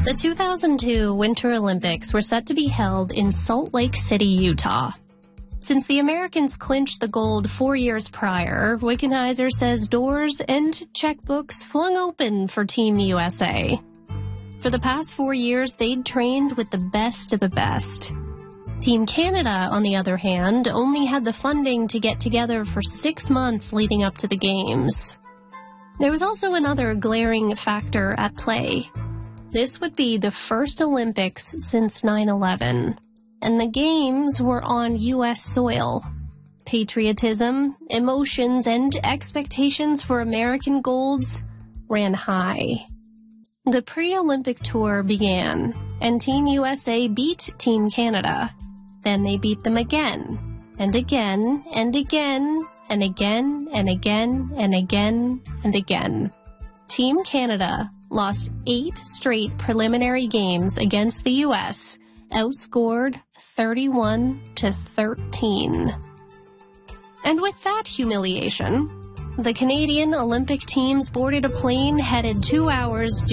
The 2002 Winter Olympics were set to be held in Salt Lake City, Utah. Since the Americans clinched the gold 4 years prior, Wickenheiser says doors and checkbooks flung open for Team USA. For the past 4 years, they'd trained with the best of the best. Team Canada, on the other hand, only had the funding to get together for 6 months leading up to the Games. There was also another glaring factor at play. This would be the first Olympics since 9/11, and the Games were on U.S. soil. Patriotism, emotions, and expectations for American golds ran high. The pre-Olympic tour began, and Team USA beat Team Canada. Then they beat them again, and again, and again, and again, and again, and again, and again. Team Canada lost 8 straight preliminary games against the U.S., outscored 31-13. And with that humiliation, the Canadian Olympic teams boarded a plane headed 2 hours